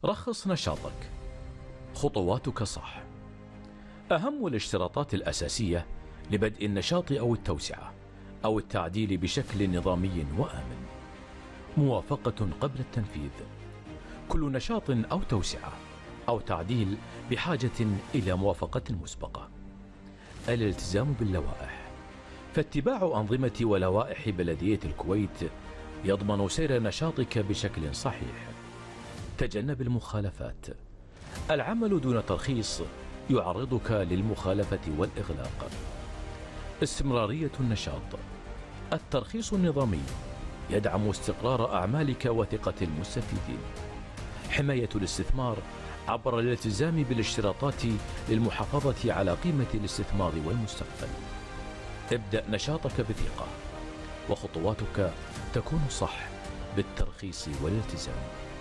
رخص نشاطك. خطواتك صح. أهم الاشتراطات الأساسية لبدء النشاط أو التوسعة أو التعديل بشكل نظامي وآمن. موافقة قبل التنفيذ. كل نشاط أو توسعة أو تعديل بحاجة إلى موافقة مسبقة. الالتزام باللوائح، فاتباع أنظمة ولوائح بلدية الكويت يضمن سير نشاطك بشكل صحيح. تجنب المخالفات. العمل دون ترخيص يعرضك للمخالفة والإغلاق. استمرارية النشاط. الترخيص النظامي يدعم استقرار أعمالك وثقة المستفيدين. حماية الاستثمار عبر الالتزام بالاشتراطات للمحافظة على قيمة الاستثمار والمستقبل. ابدأ نشاطك بثقة، وخطواتك تكون صح بالترخيص والالتزام.